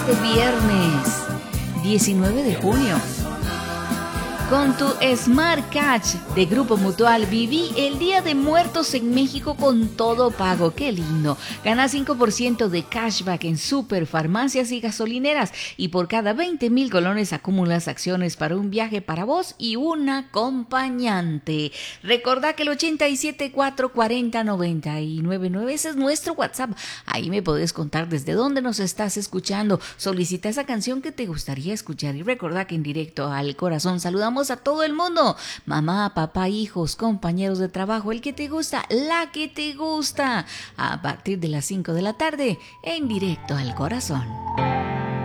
Este viernes 19 de junio. Con tu Smart Cash de Grupo Mutual viví el Día de Muertos en México con todo pago. ¡Qué lindo! Gana 5% de cashback en superfarmacias y gasolineras y por cada 20,000 colones acumulas acciones para un viaje para vos y un acompañante. Recordá que el 87 440 999 ese es nuestro WhatsApp. Ahí me podés contar desde dónde nos estás escuchando. Solicita esa canción que te gustaría escuchar y recordá que en Directo al Corazón saludamos a todo el mundo, mamá, papá, hijos, compañeros de trabajo, el que te gusta, la que te gusta, a partir de las 5 de la tarde, en Directo al Corazón.